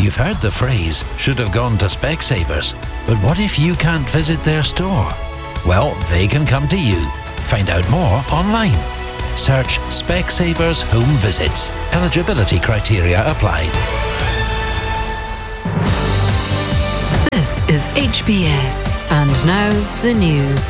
You've heard the phrase, should have gone to Specsavers. But what if you can't visit their store? Well, they can come to you. Find out more online. Search Specsavers Home Visits. Eligibility criteria applied. This is HBS. And now the news.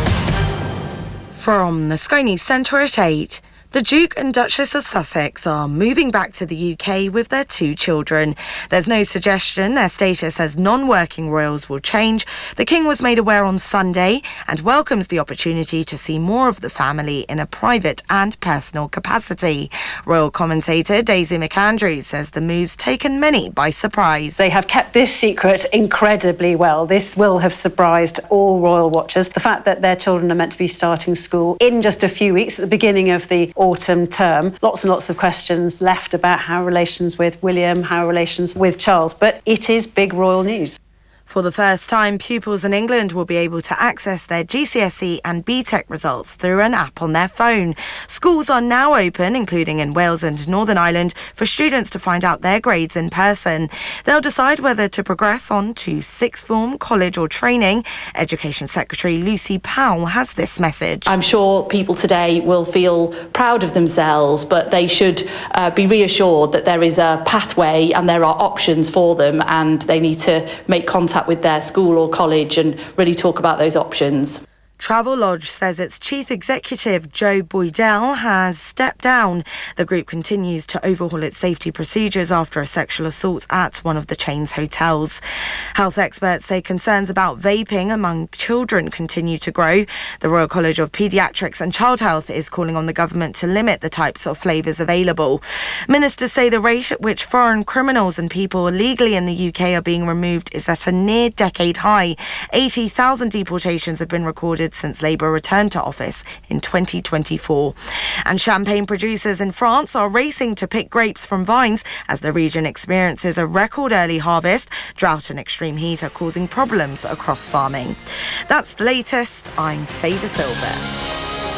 From the Sky News Centre at 8. The Duke and Duchess of Sussex are moving back to the UK with their 2 children. There's no suggestion their status as non-working royals will change. The King was made aware on Sunday and welcomes the opportunity to see more of the family in a private and personal capacity. Royal commentator Daisy McAndrews says the move's taken many by surprise. They have kept this secret incredibly well. This will have surprised all royal watchers. The fact that their children are meant to be starting school in just a few weeks at the beginning of the autumn term. Lots and lots of questions left about how relations with William, how relations with Charles, but it is big royal news. For the first time, pupils in England will be able to access their GCSE and BTEC results through an app on their phone. Schools are now open, including in Wales and Northern Ireland, for students to find out their grades in person. They'll decide whether to progress on to sixth form, college or training. Education Secretary Lucy Powell has this message. I'm sure people today will feel proud of themselves, but they should be reassured that there is a pathway and there are options for them, and they need to make contact with their school or college and really talk about those options. Travelodge says its chief executive, Joe Boydell, has stepped down. The group continues to overhaul its safety procedures after a sexual assault at one of the chain's hotels. Health experts say concerns about vaping among children continue to grow. The Royal College of Paediatrics and Child Health is calling on the government to limit the types of flavours available. Ministers say the rate at which foreign criminals and people illegally in the UK are being removed is at a near-decade high. 80,000 deportations have been recorded since Labour returned to office in 2024. And champagne producers in France are racing to pick grapes from vines as the region experiences a record early harvest. Drought and extreme heat are causing problems across farming. That's the latest. I'm Faye De Silva.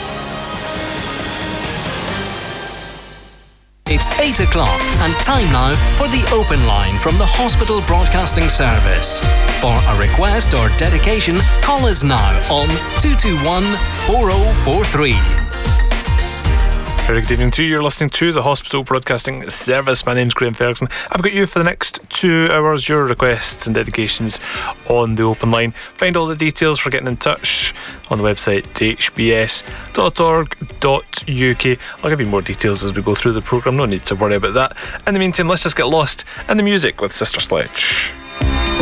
It's 8 o'clock and time now for the open line from the Hospital Broadcasting Service. For a request or dedication, call us now on 221 4043. Very good evening to you. You're listening to the Hospital Broadcasting Service. My name's Graham Ferguson. I've got you for the next 2 hours, your requests and dedications on the open line. Find all the details for getting in touch on the website hbs.org.uk. I'll give you more details as we go through the programme, no need to worry about that. In the meantime, let's just get lost in the music with Sister Sledge.